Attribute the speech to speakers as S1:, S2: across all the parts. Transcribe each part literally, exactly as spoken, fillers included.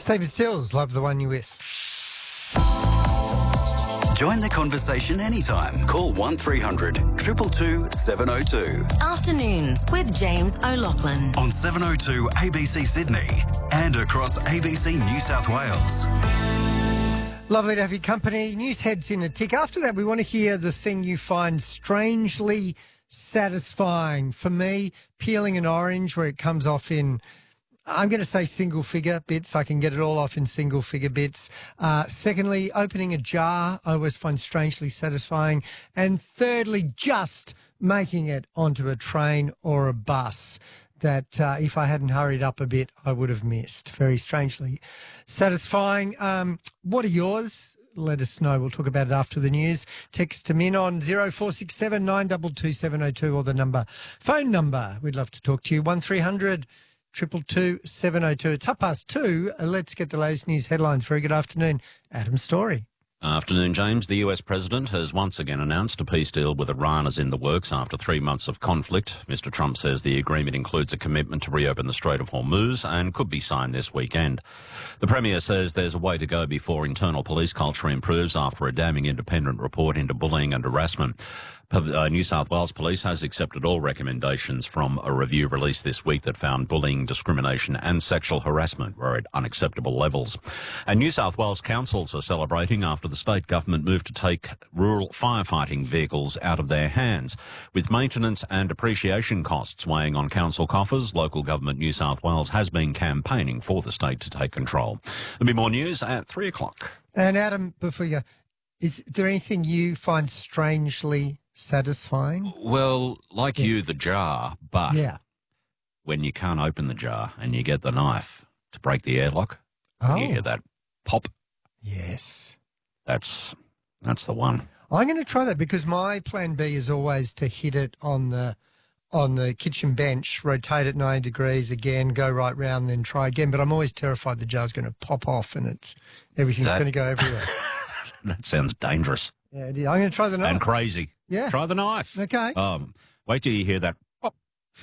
S1: Stephen Sills, love the one you're with.
S2: Join the conversation anytime. Call one three hundred two two two seven oh two.
S3: Afternoons with James O'Loughlin.
S2: On seven oh two A B C Sydney and across A B C New South Wales.
S1: Lovely to have your company. News heads in a tick. After that, we want to hear the thing you find strangely satisfying. For me, peeling an orange where it comes off in, I'm going to say single figure bits. I can get it all off in single figure bits. Uh, secondly, opening a jar, I always find strangely satisfying. And thirdly, just making it onto a train or a bus that uh, if I hadn't hurried up a bit, I would have missed. Very strangely satisfying. Um, what are yours? Let us know. We'll talk about it after the news. Text them in on zero four six seven nine two two seven oh two or the number, phone number. We'd love to talk to you. one three hundred two two two seven oh two. It's half past two. Let's get the latest news headlines. Very good afternoon. Adam Story.
S4: Afternoon, James. The U S President has once again announced a peace deal with Iran is in the works after three months of conflict. Mister Trump says the agreement includes a commitment to reopen the Strait of Hormuz and could be signed this weekend. The Premier says there's a way to go before internal police culture improves after a damning independent report into bullying and harassment. Uh, New South Wales Police has accepted all recommendations from a review released this week that found bullying, discrimination and sexual harassment were at unacceptable levels. And New South Wales councils are celebrating after the state government moved to take rural firefighting vehicles out of their hands. With maintenance and depreciation costs weighing on council coffers, local government New South Wales has been campaigning for the state to take control. There'll be more news at three o'clock.
S1: And Adam, before you go, is there anything you find strangely satisfying?
S4: Well, like
S1: yeah.
S4: you, the jar, but
S1: yeah.
S4: when you can't open the jar and you get the knife to break the airlock,
S1: Oh.
S4: you hear that pop.
S1: Yes.
S4: That's that's the one.
S1: I'm going to try that because my plan B is always to hit it on the on the kitchen bench, rotate it ninety degrees again, go right round, then try again. But I'm always terrified the jar's going to pop off and it's everything's
S4: That-
S1: going to go everywhere.
S4: That sounds dangerous
S1: Yeah, it is. I'm going to try the knife.
S4: and crazy.
S1: Yeah.
S4: Try the knife.
S1: Okay.
S4: Um, wait till you hear that pop.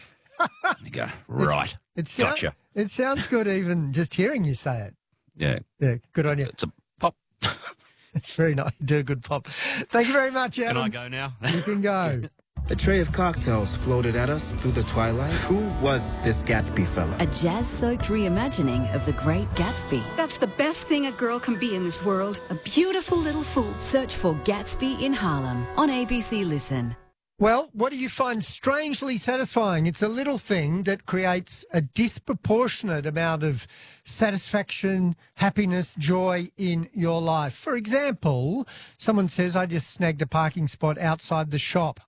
S4: You go, right.
S1: It sound-
S4: Gotcha.
S1: It sounds good even just hearing you say it.
S4: Yeah.
S1: Yeah, good on you.
S4: It's a pop.
S1: It's very nice. You do a good pop. Thank you very much,
S4: Can
S1: Adam.
S4: I go now?
S1: You can go.
S5: A tray of cocktails floated at us through the twilight. Who was this Gatsby fella?
S6: A jazz-soaked reimagining of The Great Gatsby.
S7: That's the best thing a girl can be in this world. A beautiful little fool.
S6: Search for Gatsby in Harlem on A B C Listen.
S1: Well, what do you find strangely satisfying? It's a little thing that creates a disproportionate amount of satisfaction, happiness, joy in your life. For example, someone says, I just snagged a parking spot outside the shop.